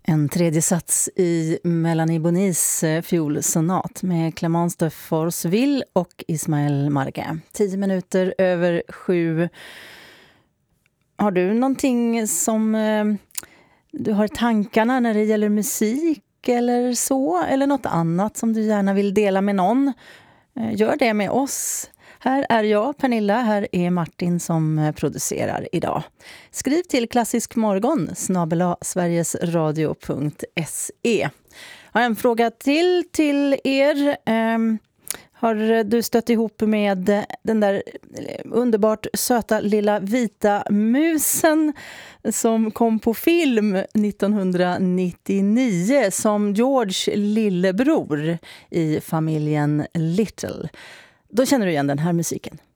En tredje sats i Melanie Bonis fiolsonat med Clémence de Forceville och Ismaël Marguin. 10 minuter över 7. Har du någonting som du har i tankarna när det gäller musik eller så? Eller något annat som du gärna vill dela med någon? Gör det med oss. Här är jag, Pernilla. Här är Martin som producerar idag. Skriv till klassiskmorgon@sverigesradio.se. Jag har en fråga till er. Har du stött ihop med den där underbart söta lilla vita musen som kom på film 1999 som George lillebror i familjen Little? Då känner du igen den här musiken.